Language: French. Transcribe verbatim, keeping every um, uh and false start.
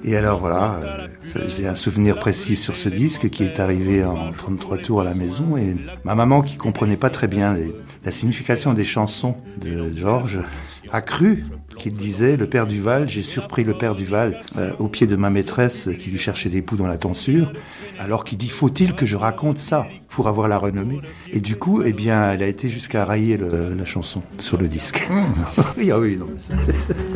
Et alors voilà, euh, j'ai un souvenir précis sur ce disque qui est arrivé en trente-trois tours à la maison, et ma maman, qui comprenait pas très bien les, la signification des chansons de Georges, a cru qu'il disait: le père Duval, j'ai surpris le père Duval euh, au pied de ma maîtresse qui lui cherchait des poux dans la tonsure, alors qu'il dit: faut-il que je raconte ça pour avoir la renommée? Et du coup, eh bien, elle a été jusqu'à railler le, la chanson sur le disque. Mmh. oui, ah oui, non.